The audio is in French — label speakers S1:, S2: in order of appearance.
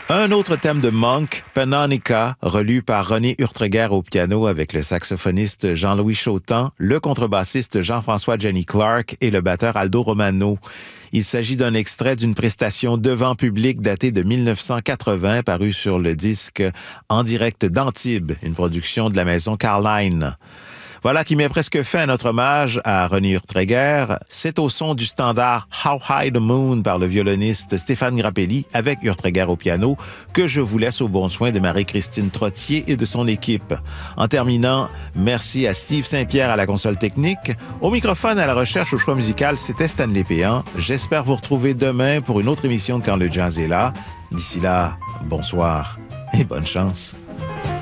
S1: Un autre thème de Monk, Panonica, relu par René Urtreger au piano avec le saxophoniste Jean-Louis Chautan, le contrebassiste Jean-François Jenny Clark et le batteur Aldo Romano. Il s'agit d'un extrait d'une prestation devant public datée de 1980, paru sur le disque En direct d'Antibes, une production de la maison Carline. Voilà qui met presque fin à notre hommage à René Urtreger. C'est au son du standard How High the Moon par le violoniste Stéphane Grappelli avec Urtreger au piano que je vous laisse au bon soin de Marie-Christine Trottier et de son équipe. En terminant, merci à Steve Saint-Pierre à la console technique. Au microphone, à la recherche, au choix musical, c'était Stanley Péan. J'espère vous retrouver demain pour une autre émission de Quand le jazz est là. D'ici là, bonsoir et bonne chance.